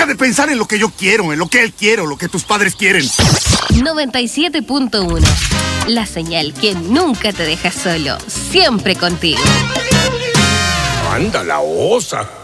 Deja de pensar en lo que yo quiero, en lo que él quiere, lo que tus padres quieren. 97.1. La señal que nunca te deja solo, siempre contigo. ¡Anda la osa!